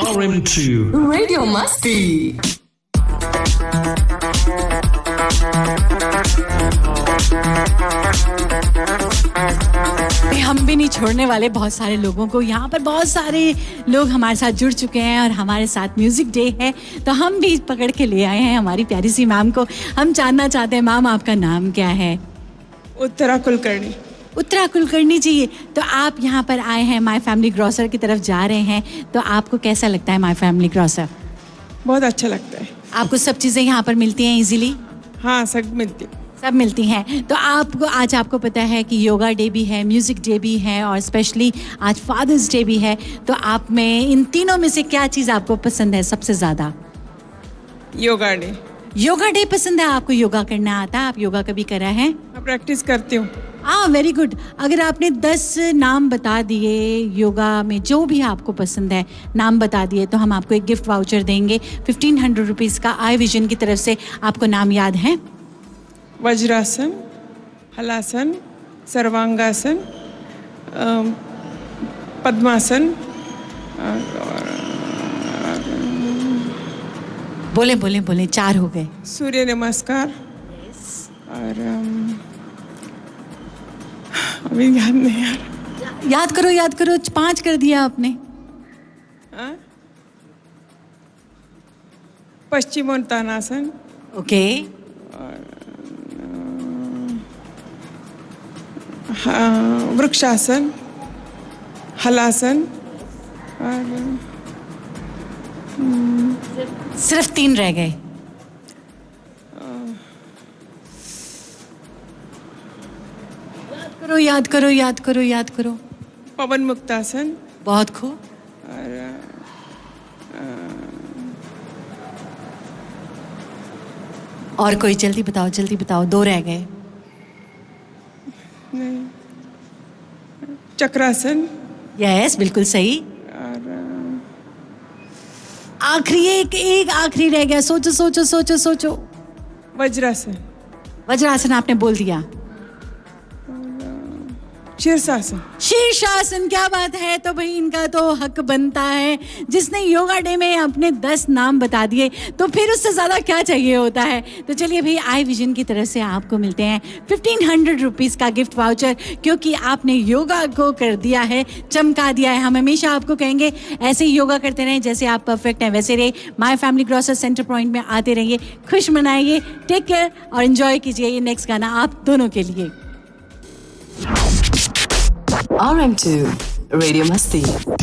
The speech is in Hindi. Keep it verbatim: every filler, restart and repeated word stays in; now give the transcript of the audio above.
R M two Radio Masti. हम भी नहीं छोड़ने वाले बहुत सारे लोगों को। यहाँ पर बहुत सारे लोग हमारे साथ जुड़ चुके हैं और हमारे साथ म्यूजिक डे है, तो हम भी पकड़ के ले आए हैं हमारी प्यारी सी मैम को। हम जानना चाहते हैं मैम आपका नाम क्या है? उत्तरा कुलकर्णी। उत्तरा कुलकर्णी जी, तो आप यहाँ पर आए हैं माय फैमिली ग्रोसर की तरफ जा रहे हैं, तो आपको कैसा लगता है माय फैमिली ग्रोसर? बहुत अच्छा लगता है। आपको सब चीज़ें यहाँ पर मिलती हैं इजीली? हाँ, सब मिलती सब मिलती हैं। तो आपको आज आपको पता है कि योगा डे भी है, म्यूज़िक डे भी है और स्पेशली आज फादर्स डे भी है, तो आप में इन तीनों में से क्या चीज़ आपको पसंद है सबसे ज़्यादा? योगा डे। योगा डे पसंद है आपको? योगा करना आता है? आप योगा कभी करा है? प्रैक्टिस करती हूँ। हाँ, वेरी गुड। अगर आपने दस नाम बता दिए योगा में जो भी आपको पसंद है, नाम बता दिए, तो हम आपको एक गिफ्ट वाउचर देंगे फिफ्टीन हंड्रेड रुपीज़ का आई विजन की तरफ से। आपको नाम याद है? वज्रासन, हलासन, सर्वांगासन, पद्मासन, बोले बोले बोले चार हो गए। सूर्य नमस्कार और अभी याद नहीं यार। याद करो याद करो, पांच कर दिया आपने। पश्चिमोत्तानासन, ओके। हाँ, वृक्षासन, हलासन और सिर्फ तीन रह गए। याद करो याद करो याद करो याद करो। पवन मुक्तासन। बहुत खूब। और और कोई जल्दी बताओ जल्दी बताओ, दो रह गए। नहीं, चक्रासन। यस, बिल्कुल सही। और आखिरी एक एक आखिरी रह गया। सोचो सोचो सोचो सोचो। वज्रासन। वज्रासन आपने बोल दिया। शीर्षासन। शीर्षासन, क्या बात है। तो भाई इनका तो हक बनता है, जिसने योगा डे में अपने दस नाम बता दिए, तो फिर उससे ज़्यादा क्या चाहिए होता है। तो चलिए भाई, आई विजन की तरफ से आपको मिलते हैं फिफ्टीन हंड्रेड रुपीज़ का गिफ्ट वाउचर, क्योंकि आपने योगा को कर दिया है, चमका दिया है। हम हमेशा आपको कहेंगे ऐसे ही योगा करते रहें, जैसे आप परफेक्ट हैं वैसे रहे। My family grocer centre point में आते रहिए, खुश मनाइए, टेक केयर और एंजॉय कीजिए। ये नेक्स्ट गाना आप दोनों के लिए। R M two Radio Masti.